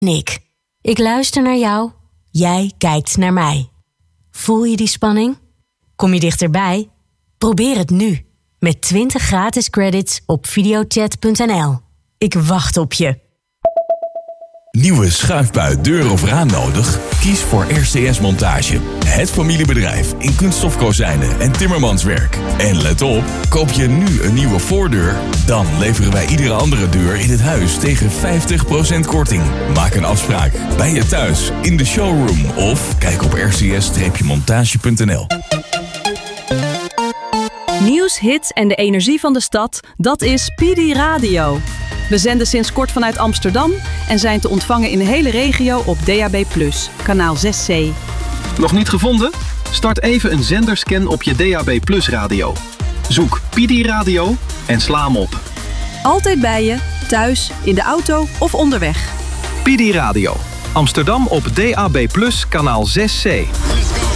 Nick. Ik luister naar jou, jij kijkt naar mij. Voel je die spanning? Kom je dichterbij? Probeer het nu. Met 20 gratis credits op videochat.nl. Ik wacht op je. Nieuwe schuifbui, deur of raam nodig? Kies voor RCS Montage. Het familiebedrijf in kunststofkozijnen en timmermanswerk. En let op, koop je nu een nieuwe voordeur? Dan leveren wij iedere andere deur in het huis tegen 50% korting. Maak een afspraak bij je thuis, in de showroom of kijk op rcs-montage.nl. Nieuws, hits en de energie van de stad, dat is PD Radio. We zenden sinds kort vanuit Amsterdam en zijn te ontvangen in de hele regio op DAB+, kanaal 6C. Nog niet gevonden? Start even een zenderscan op je DAB+ radio. Zoek PD Radio en sla hem op. Altijd bij je, thuis, in de auto of onderweg. PD Radio. Amsterdam op DAB+, kanaal 6C.